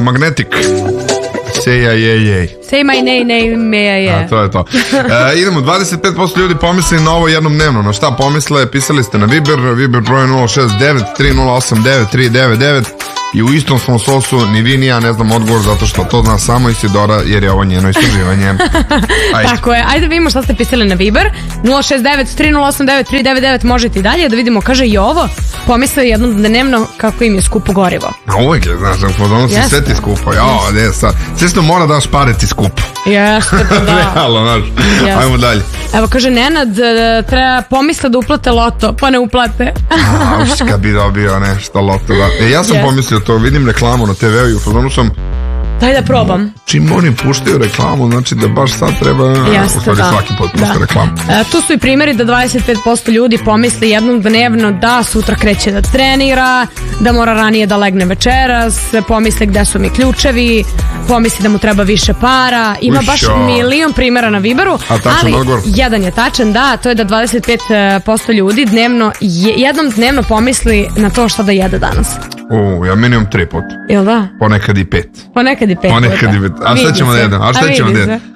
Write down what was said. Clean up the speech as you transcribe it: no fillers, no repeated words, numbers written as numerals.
Magnetic. Seja jej. Say my name, meja. To je to. Idemo, 25% ljudi pomisli na ovo jednom dnevno. Na šta pomisle? Pisali ste na Viber broj 069 308 9399 i u istom smo sosu, ni vi ni ja ne znam odgovor, zato što to zna samo Isidora, jer je ovo njeno istraživanje. Tako je, ajde da vidimo šta ste pisali na Viber. 069 308 9399, možete i dalje da vidimo. Kaže i ovo, pomisle jednom dnevno kako im je skupo gorivo. Uvijek je, znaš, ono si sve ti skupo. Sve što mora daš pare ti skupo. Jeste, da. Realno, znaš. Ajmo dalje. Evo, kaže Nenad, treba pomisle da uplate loto, pa ne uplate. Kad bi dobio nešto loto, da. Ja sam pomislio to, vidim reklamu na TV-u i u fazonu sam... Daj da probam. Čim oni puštaju reklamu, znači da baš sad treba... Jeste, da. Svaki put pušta reklamu. Tu su i primjeri da 25% ljudi pomisli jednom dnevno da sutra kreće da trenira, da mora ranije da legne večeras, pomisli gde su mi ključevi, pomisli da mu treba više para. Ima baš milion primjera na Viberu. A tačan odgovor? Jedan je tačan, da, to je da 25% ljudi jednom dnevno pomisli na to šta da jede danas. Ja minimum 3 puta. Jel da? Ponekad i 5. Ponekad i 5. A šta ćemo da jedem?